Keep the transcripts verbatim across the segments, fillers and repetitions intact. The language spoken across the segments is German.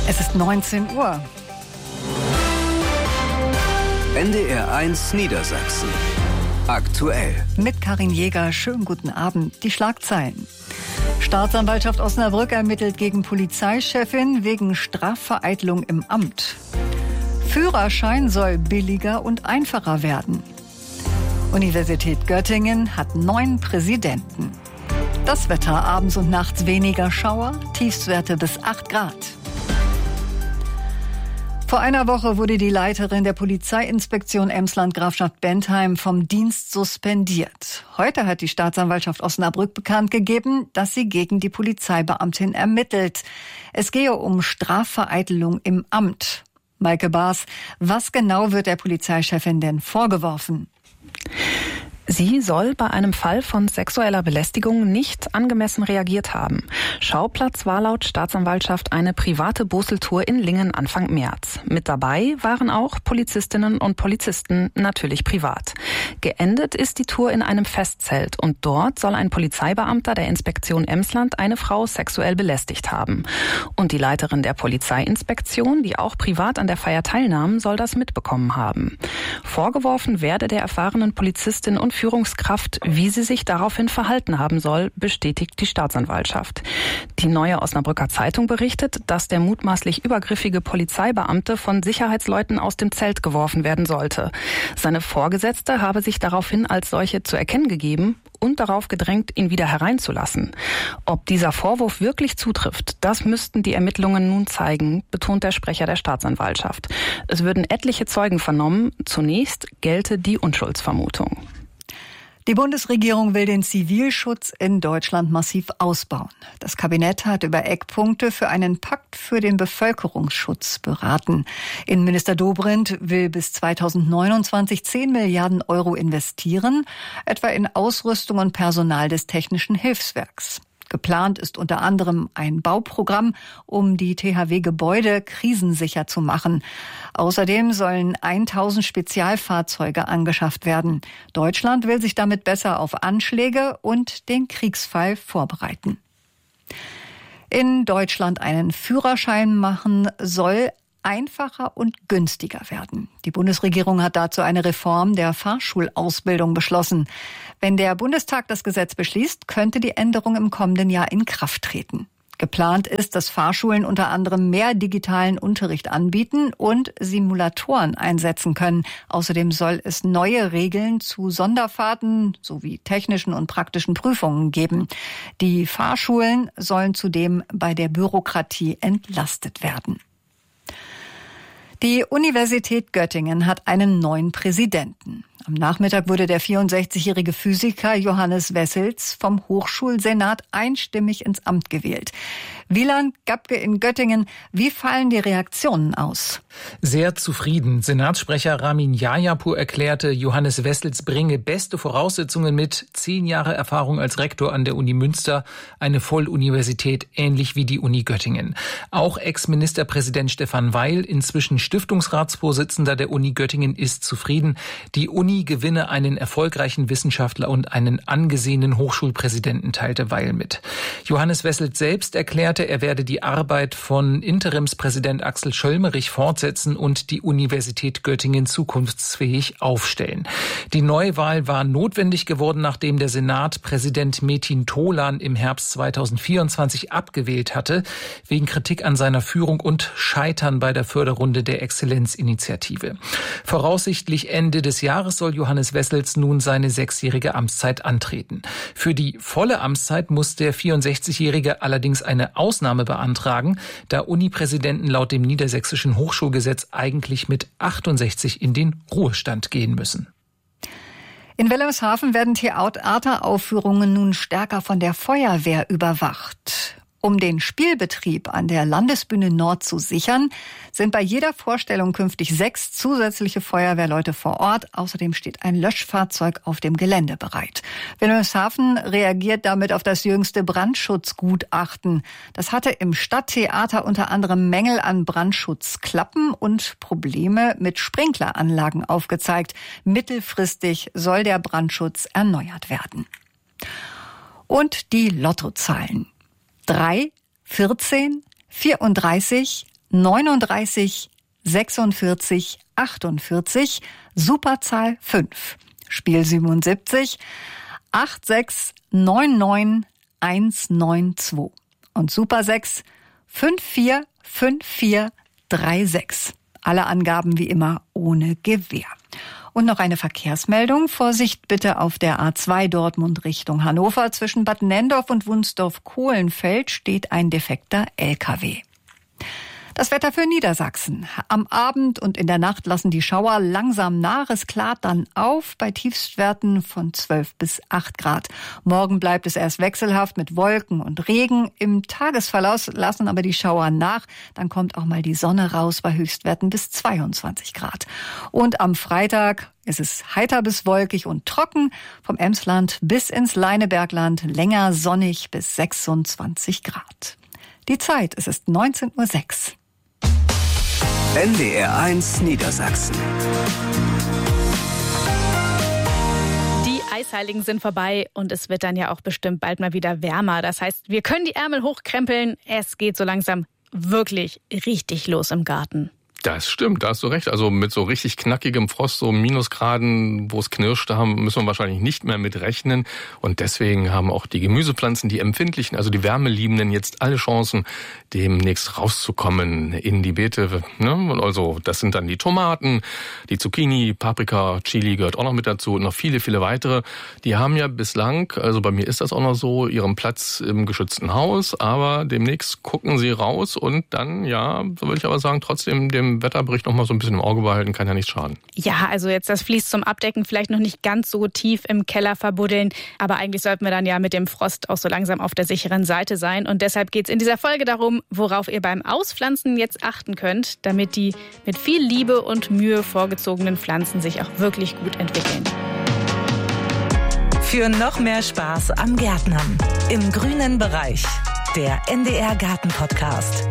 Es ist neunzehn Uhr. N D R eins Niedersachsen. Aktuell. Mit Karin Jäger. Schönen guten Abend. Die Schlagzeilen. Staatsanwaltschaft Osnabrück ermittelt gegen Polizeichefin wegen Strafvereitelung im Amt. Führerschein soll billiger und einfacher werden. Universität Göttingen hat neun Präsidenten. Das Wetter: abends und nachts weniger Schauer, Tiefstwerte bis acht Grad. Vor einer Woche wurde die Leiterin der Polizeiinspektion Emsland-Grafschaft Bentheim vom Dienst suspendiert. Heute hat die Staatsanwaltschaft Osnabrück bekannt gegeben, dass sie gegen die Polizeibeamtin ermittelt. Es gehe um Strafvereitelung im Amt. Maike Baas, was genau wird der Polizeichefin denn vorgeworfen? Sie soll bei einem Fall von sexueller Belästigung nicht angemessen reagiert haben. Schauplatz war laut Staatsanwaltschaft eine private Boseltour in Lingen Anfang März. Mit dabei waren auch Polizistinnen und Polizisten, natürlich privat. Geendet ist die Tour in einem Festzelt und dort soll ein Polizeibeamter der Inspektion Emsland eine Frau sexuell belästigt haben. Und die Leiterin der Polizeiinspektion, die auch privat an der Feier teilnahm, soll das mitbekommen haben. Vorgeworfen werde der erfahrenen Polizistin und Führungskraft, wie sie sich daraufhin verhalten haben soll, bestätigt die Staatsanwaltschaft. Die Neue Osnabrücker Zeitung berichtet, dass der mutmaßlich übergriffige Polizeibeamte von Sicherheitsleuten aus dem Zelt geworfen werden sollte. Seine Vorgesetzte habe sich daraufhin als solche zu erkennen gegeben und darauf gedrängt, ihn wieder hereinzulassen. Ob dieser Vorwurf wirklich zutrifft, das müssten die Ermittlungen nun zeigen, betont der Sprecher der Staatsanwaltschaft. Es würden etliche Zeugen vernommen. Zunächst gelte die Unschuldsvermutung. Die Bundesregierung will den Zivilschutz in Deutschland massiv ausbauen. Das Kabinett hat über Eckpunkte für einen Pakt für den Bevölkerungsschutz beraten. Innenminister Dobrindt will bis zweitausendneunundzwanzig zehn Milliarden Euro investieren, etwa in Ausrüstung und Personal des Technischen Hilfswerks. Geplant ist unter anderem ein Bauprogramm, um die T H W-Gebäude krisensicher zu machen. Außerdem sollen tausend Spezialfahrzeuge angeschafft werden. Deutschland will sich damit besser auf Anschläge und den Kriegsfall vorbereiten. In Deutschland einen Führerschein machen soll einfacher und günstiger werden. Die Bundesregierung hat dazu eine Reform der Fahrschulausbildung beschlossen. Wenn der Bundestag das Gesetz beschließt, könnte die Änderung im kommenden Jahr in Kraft treten. Geplant ist, dass Fahrschulen unter anderem mehr digitalen Unterricht anbieten und Simulatoren einsetzen können. Außerdem soll es neue Regeln zu Sonderfahrten sowie technischen und praktischen Prüfungen geben. Die Fahrschulen sollen zudem bei der Bürokratie entlastet werden. Die Universität Göttingen hat einen neuen Präsidenten. Am Nachmittag wurde der vierundsechzigjährige Physiker Johannes Wessels vom Hochschulsenat einstimmig ins Amt gewählt. Wieland Gabke in Göttingen, wie fallen die Reaktionen aus? Sehr zufrieden. Senatssprecher Ramin Jayapur erklärte, Johannes Wessels bringe beste Voraussetzungen mit, zehn Jahre Erfahrung als Rektor an der Uni Münster, eine Volluniversität ähnlich wie die Uni Göttingen. Auch Ex-Ministerpräsident Stefan Weil, inzwischen Stiftungsratsvorsitzender der Uni Göttingen, ist zufrieden. Die Uni gewinne einen erfolgreichen Wissenschaftler und einen angesehenen Hochschulpräsidenten, teilte Weil mit. Johannes Wessels selbst erklärte, er werde die Arbeit von Interimspräsident Axel Schöllmerich fortsetzen und die Universität Göttingen zukunftsfähig aufstellen. Die Neuwahl war notwendig geworden, nachdem der Senat Präsident Metin Tolan im Herbst zweitausendvierundzwanzig abgewählt hatte, wegen Kritik an seiner Führung und Scheitern bei der Förderrunde der Exzellenzinitiative. Voraussichtlich Ende des Jahres soll Johannes Wessels nun seine sechsjährige Amtszeit antreten. Für die volle Amtszeit muss der vierundsechzigjährige allerdings eine Ausnahme beantragen, da Unipräsidenten laut dem niedersächsischen Hochschulgesetz eigentlich mit achtundsechzig in den Ruhestand gehen müssen. In Wilhelmshaven werden Theateraufführungen nun stärker von der Feuerwehr überwacht. Um den Spielbetrieb an der Landesbühne Nord zu sichern, sind bei jeder Vorstellung künftig sechs zusätzliche Feuerwehrleute vor Ort. Außerdem steht ein Löschfahrzeug auf dem Gelände bereit. Wilhelmshaven reagiert damit auf das jüngste Brandschutzgutachten. Das hatte im Stadttheater unter anderem Mängel an Brandschutzklappen und Probleme mit Sprinkleranlagen aufgezeigt. Mittelfristig soll der Brandschutz erneuert werden. Und die Lottozahlen. drei, vierzehn, vierunddreißig, neununddreißig sechsundvierzig achtundvierzig, Superzahl fünf. Spiel siebenundsiebzig acht sechs neun neun eins neun zwei und Super sechs fünf vier fünf vier drei sechs. Alle Angaben wie immer ohne Gewähr. Und noch eine Verkehrsmeldung. Vorsicht bitte auf der A zwei Dortmund Richtung Hannover. Zwischen Bad Nenndorf und Wunsdorf-Kohlenfeld steht ein defekter L K W. Das Wetter für Niedersachsen. Am Abend und in der Nacht lassen die Schauer langsam nach. Es klart dann auf bei Tiefstwerten von zwölf bis acht Grad. Morgen bleibt es erst wechselhaft mit Wolken und Regen. Im Tagesverlauf lassen aber die Schauer nach. Dann kommt auch mal die Sonne raus bei Höchstwerten bis zweiundzwanzig Grad. Und am Freitag ist es heiter bis wolkig und trocken. Vom Emsland bis ins Leinebergland länger sonnig bis sechsundzwanzig Grad. Die Zeit, es ist neunzehn Uhr sechs. N D R eins Niedersachsen. Die Eisheiligen sind vorbei und es wird dann ja auch bestimmt bald mal wieder wärmer. Das heißt, wir können die Ärmel hochkrempeln. Es geht so langsam wirklich richtig los im Garten. Das stimmt, da hast du recht. Also mit so richtig knackigem Frost, so Minusgraden, wo es knirscht, da müssen wir wahrscheinlich nicht mehr mit rechnen. Und deswegen haben auch die Gemüsepflanzen, die empfindlichen, also die Wärmeliebenden, jetzt alle Chancen, demnächst rauszukommen in die Beete. Also das sind dann die Tomaten, die Zucchini, Paprika, Chili gehört auch noch mit dazu und noch viele, viele weitere. Die haben ja bislang, also bei mir ist das auch noch so, ihren Platz im geschützten Haus. Aber demnächst gucken sie raus und dann, ja, so würde ich aber sagen, trotzdem dem Wetterbericht noch mal so ein bisschen im Auge behalten, kann ja nicht schaden. Ja, also jetzt das Vlies zum Abdecken vielleicht noch nicht ganz so tief im Keller verbuddeln, aber eigentlich sollten wir dann ja mit dem Frost auch so langsam auf der sicheren Seite sein und deshalb geht es in dieser Folge darum, worauf ihr beim Auspflanzen jetzt achten könnt, damit die mit viel Liebe und Mühe vorgezogenen Pflanzen sich auch wirklich gut entwickeln. Für noch mehr Spaß am Gärtnern im grünen Bereich, der N D R Garten Podcast.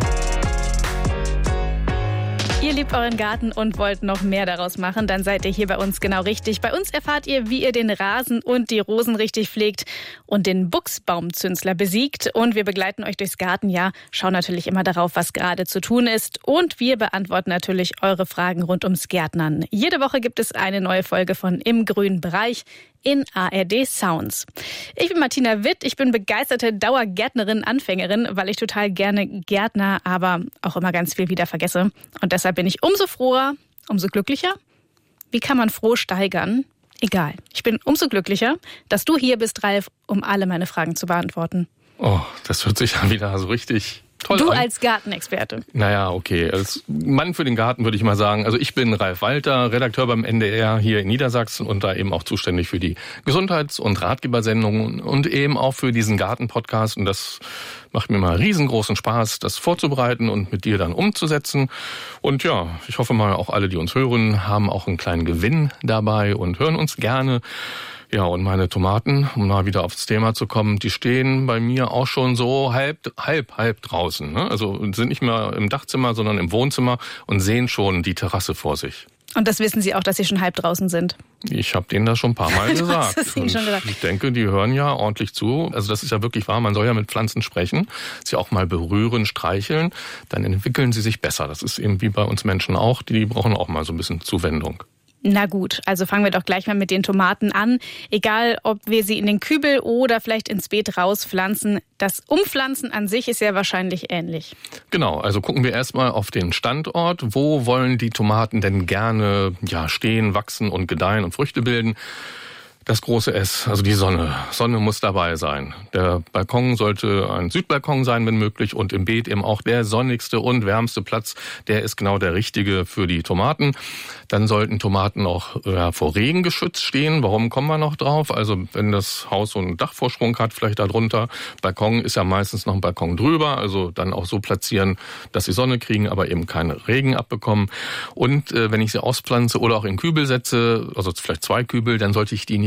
Ihr liebt euren Garten und wollt noch mehr daraus machen, dann seid ihr hier bei uns genau richtig. Bei uns erfahrt ihr, wie ihr den Rasen und die Rosen richtig pflegt und den Buchsbaumzünsler besiegt. Und wir begleiten euch durchs Gartenjahr, schauen natürlich immer darauf, was gerade zu tun ist. Und wir beantworten natürlich eure Fragen rund ums Gärtnern. Jede Woche gibt es eine neue Folge von Im grünen Bereich in A R D Sounds. Ich bin Martina Witt, ich bin begeisterte Dauergärtnerin, Anfängerin, weil ich total gerne Gärtner, aber auch immer ganz viel wieder vergesse. Und deshalb bin ich umso froher, umso glücklicher. Wie kann man froh steigern? Egal. Ich bin umso glücklicher, dass du hier bist, Ralf, um alle meine Fragen zu beantworten. Oh, das hört sich ja wieder so richtig toll du an. als Gartenexperte. Naja, okay. Als Mann für den Garten würde ich mal sagen, also ich bin Ralf Walter, Redakteur beim N D R hier in Niedersachsen und da eben auch zuständig für die Gesundheits- und Ratgebersendungen und eben auch für diesen Garten-Podcast. Und das macht mir mal riesengroßen Spaß, das vorzubereiten und mit dir dann umzusetzen. Und ja, ich hoffe mal, auch alle, die uns hören, haben auch einen kleinen Gewinn dabei und hören uns gerne. Ja, und meine Tomaten, um mal wieder aufs Thema zu kommen, die stehen bei mir auch schon so halb, halb, halb draußen. Ne? Also sind nicht mehr im Dachzimmer, sondern im Wohnzimmer und sehen schon die Terrasse vor sich. Und das wissen Sie auch, dass Sie schon halb draußen sind? Ich habe denen das schon ein paar Mal Du gesagt. hast es Ihnen schon gesagt. Ich denke, die hören ja ordentlich zu. Also das ist ja wirklich wahr, man soll ja mit Pflanzen sprechen, sie auch mal berühren, streicheln, dann entwickeln sie sich besser. Das ist eben wie bei uns Menschen auch, die brauchen auch mal so ein bisschen Zuwendung. Na gut, also fangen wir doch gleich mal mit den Tomaten an. Egal, ob wir sie in den Kübel oder vielleicht ins Beet rauspflanzen, das Umpflanzen an sich ist ja wahrscheinlich ähnlich. Genau, also gucken wir erstmal auf den Standort. Wo wollen die Tomaten denn gerne ja, stehen, wachsen und gedeihen und Früchte bilden? Das große S, also die Sonne. Sonne muss dabei sein. Der Balkon sollte ein Südbalkon sein, wenn möglich, und im Beet eben auch der sonnigste und wärmste Platz. Der ist genau der richtige für die Tomaten. Dann sollten Tomaten auch ja, vor Regen geschützt stehen. Warum kommen wir noch drauf? Also wenn das Haus so einen Dachvorsprung hat, vielleicht darunter. Balkon ist ja meistens noch ein Balkon drüber, also dann auch so platzieren, dass sie Sonne kriegen, aber eben keinen Regen abbekommen. Und äh, wenn ich sie auspflanze oder auch in Kübel setze, also vielleicht zwei Kübel, dann sollte ich die nicht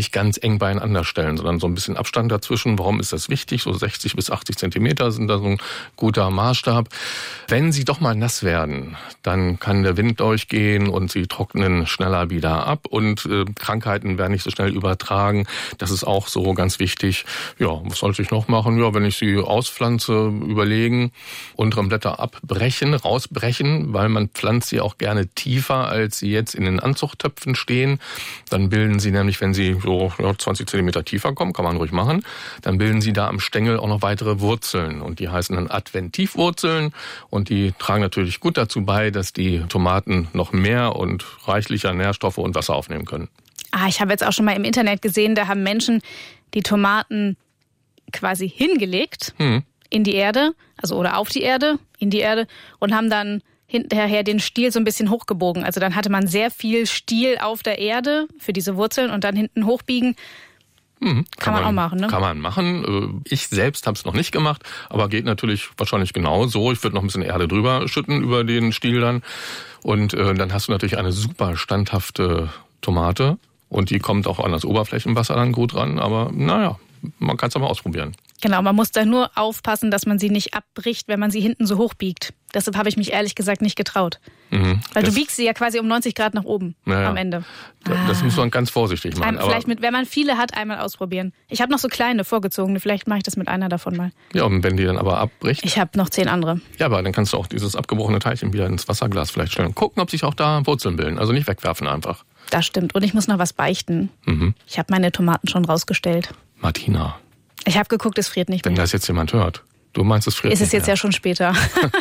nicht ganz eng beieinander stellen, sondern so ein bisschen Abstand dazwischen. Warum ist das wichtig? So sechzig bis achtzig Zentimeter sind da so ein guter Maßstab. Wenn sie doch mal nass werden, dann kann der Wind durchgehen und sie trocknen schneller wieder ab und äh, Krankheiten werden nicht so schnell übertragen. Das ist auch so ganz wichtig. Ja, was sollte ich noch machen? Ja, wenn ich sie auspflanze, überlegen, untere Blätter abbrechen, rausbrechen, weil man pflanzt sie auch gerne tiefer, als sie jetzt in den Anzuchttöpfen stehen. Dann bilden sie nämlich, wenn sie so ja, zwanzig Zentimeter tiefer kommen, kann man ruhig machen, dann bilden sie da am Stängel auch noch weitere Wurzeln. Und die heißen dann Adventivwurzeln. Und die tragen natürlich gut dazu bei, dass die Tomaten noch mehr und reichlicher Nährstoffe und Wasser aufnehmen können. Ah, ich habe jetzt auch schon mal im Internet gesehen, da haben Menschen die Tomaten quasi hingelegt hm. in die Erde, also oder auf die Erde, in die Erde und haben dann hinterher den Stiel so ein bisschen hochgebogen. Also dann hatte man sehr viel Stiel auf der Erde für diese Wurzeln und dann hinten hochbiegen. Hm, kann, kann man, man auch machen, ne? Kann man machen. Ich selbst habe es noch nicht gemacht, aber geht natürlich wahrscheinlich genau so. Ich würde noch ein bisschen Erde drüber schütten über den Stiel dann. Und äh, dann hast du natürlich eine super standhafte Tomate. Und die kommt auch an das Oberflächenwasser dann gut ran. Aber naja, man kann es aber ausprobieren. Genau, man muss da nur aufpassen, dass man sie nicht abbricht, wenn man sie hinten so hoch biegt. Deshalb habe ich mich ehrlich gesagt nicht getraut. Mhm, Weil du biegst sie ja quasi um neunzig Grad nach oben ja, am Ende. Das ah. muss man ganz vorsichtig machen. Ein, vielleicht mit, wenn man viele hat, einmal ausprobieren. Ich habe noch so kleine vorgezogene, vielleicht mache ich das mit einer davon mal. Ja, und wenn die dann aber abbricht? Ich habe noch zehn andere. Ja, aber dann kannst du auch dieses abgebrochene Teilchen wieder ins Wasserglas vielleicht stellen. Gucken, ob sich auch da Wurzeln bilden. Also nicht wegwerfen einfach. Das stimmt. Und ich muss noch was beichten. Mhm. Ich habe meine Tomaten schon rausgestellt. Martina. Ich habe geguckt, es friert nicht mehr. Wenn das jetzt jemand hört. Du meinst, es friert nicht mehr? Ist es jetzt mehr. Ja schon später.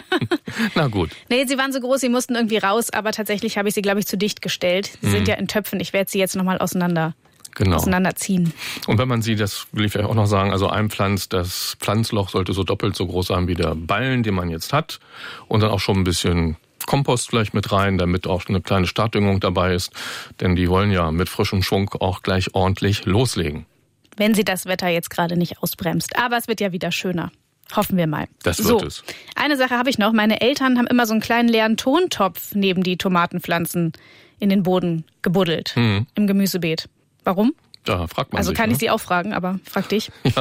Na gut. Nee, sie waren so groß, sie mussten irgendwie raus, aber tatsächlich habe ich sie, glaube ich, zu dicht gestellt. Sie mhm. sind ja in Töpfen. Ich werde sie jetzt nochmal auseinander, genau. auseinanderziehen. Und wenn man sie, das will ich vielleicht auch noch sagen, also einpflanzt, das Pflanzloch sollte so doppelt so groß sein wie der Ballen, den man jetzt hat. Und dann auch schon ein bisschen Kompost vielleicht mit rein, damit auch eine kleine Startdüngung dabei ist. Denn die wollen ja mit frischem Schwung auch gleich ordentlich loslegen. Wenn sie das Wetter jetzt gerade nicht ausbremst. Aber es wird ja wieder schöner. Hoffen wir mal. Das wird so, es. Eine Sache habe ich noch. Meine Eltern haben immer so einen kleinen leeren Tontopf neben die Tomatenpflanzen in den Boden gebuddelt. Hm. Im Gemüsebeet. Warum? Da fragt man Also sich, kann ne? ich Sie auch fragen, aber frag dich. Ja.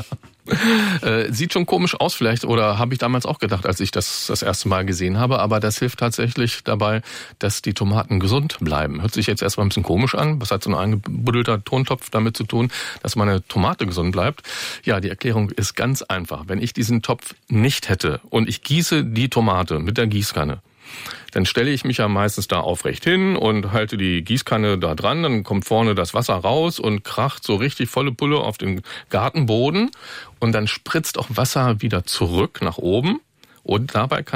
Äh, sieht schon komisch aus vielleicht, oder habe ich damals auch gedacht, als ich das das erste Mal gesehen habe, aber das hilft tatsächlich dabei, dass die Tomaten gesund bleiben. Hört sich jetzt erstmal ein bisschen komisch an. Was hat so ein eingebuddelter Tontopf damit zu tun, dass meine Tomate gesund bleibt? Ja, die Erklärung ist ganz einfach. Wenn ich diesen Topf nicht hätte und ich gieße die Tomate mit der Gießkanne, dann stelle ich mich ja meistens da aufrecht hin und halte die Gießkanne da dran. Dann kommt vorne das Wasser raus und kracht so richtig volle Pulle auf den Gartenboden. Und dann spritzt auch Wasser wieder zurück nach oben. Und dabei kann